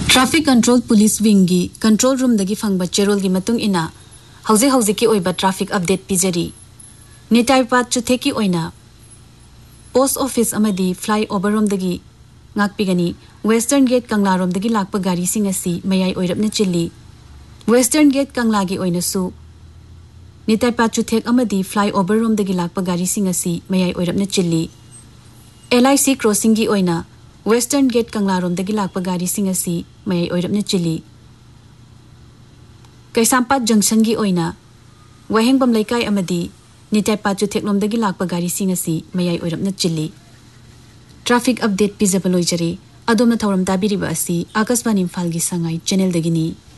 Traffic control police विंगी control room दगी फंगबा चेरोल गी मतुंग इना हौजे की ओइबा ट्रैफिक अपडेट पिजरी निटाइपात चुथे की ओइना पोस्ट ऑफिस अमदी फ्लाई ओवर रोम दगी ngakpigani western gate kangla rom dagi lakpa gari sing asi mayai oirapna chilli western gate kangla gi oina su nitai pa chuthek amadi fly over rom dagi lakpa gari sing asi mayai oirapna chilli LIC crossing gi oina western gate kangla rom dagi lakpa gari sing asi mayai oirapna chilli kaisampat junction gi oina wahengbam laikai amadi nitai pa chuthek rom dagi lakpa gari sing asi mayai oirapna chilli traffic update पिजबलोइजरी अदोमना थौरम ताबिरिबा असि आकाशवाणी इम्फाल गी Sangai channel दगिनी।